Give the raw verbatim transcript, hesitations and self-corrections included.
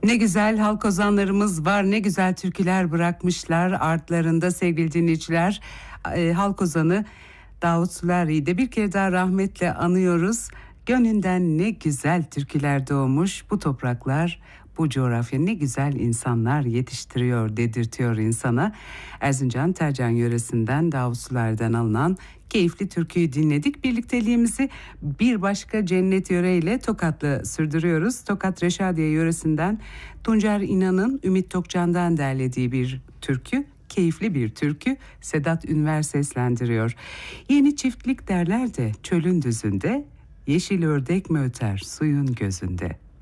Ne güzel halk ozanlarımız var, ne güzel türküler bırakmışlar artlarında sevgili dinleyiciler. E, halk ozanı Davut Sulari'yi de bir kere daha rahmetle anıyoruz. Gönlünden ne güzel türküler doğmuş, bu topraklar, bu coğrafya ne güzel insanlar yetiştiriyor, dedirtiyor insana. Erzincan Tercan yöresinden Davut Sulari'den alınan keyifli türküyü dinledik. Birlikteliğimizi bir başka cennet yöreyle Tokat'la sürdürüyoruz. Tokat Reşadiye yöresinden Tuncer İnan'ın Ümit Tokcan'dan derlediği bir türkü. Keyifli bir türkü, Sedat Ünver seslendiriyor. Yeni çiftlik derler de çölün düzünde, yeşil ördek mi öter suyun gözünde.